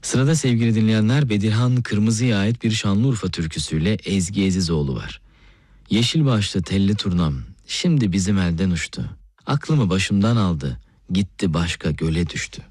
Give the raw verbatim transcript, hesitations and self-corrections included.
Sırada sevgili dinleyenler, Bedirhan Kırmızı'ya ait bir Şanlıurfa türküsüyle Ezgi Ezizoğlu var. Yeşil başlı telli turnam, şimdi bizim elden uçtu. Aklımı başımdan aldı, gitti başka göle düştü.